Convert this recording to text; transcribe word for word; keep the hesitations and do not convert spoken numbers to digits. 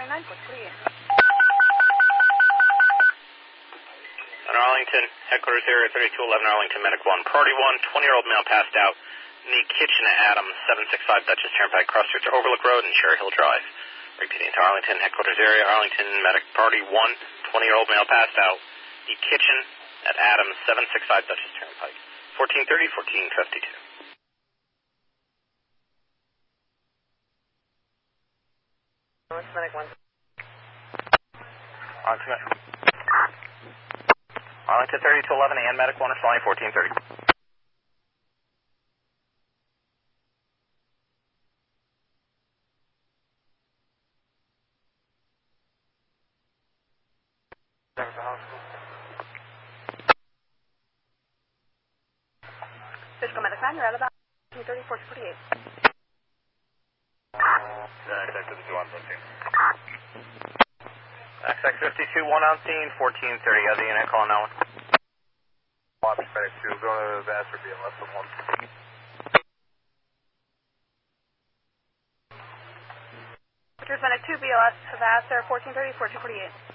ninety-nine, four forty-eight. On Arlington, headquarters area thirty-two eleven, Arlington, Medic one. Priority one, twenty-year-old male passed out in the kitchen at Adams, seven six five Dutchess Turnpike, cross-street to Overlook Road and Cherry Hill Drive. Repeating to Arlington, headquarters area, Arlington, Medic, Priority one, twenty-year-old male passed out in the kitchen at Adams, seven six five Dutchess Turnpike, fourteen thirty, fourteen fifty-two. Medic one. Arlington, Arlington thirty-two eleven and Medic one responding fourteen thirty. Physical Medic nine, you're out of bounds. two thirty, four forty-eight. X X fifty-two, one on scene, fourteen thirty. Other unit calling that one. Watch Medic two, go to the Vassar being less than one. Pictures Medic two, B L S, Vassar, fourteen thirty, fourteen forty-eight.